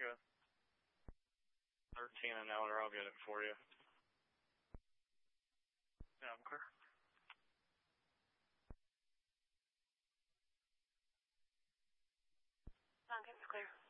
good. 13 and outer, I'll get it for you. Yeah, I'm clear. Duncan's clear.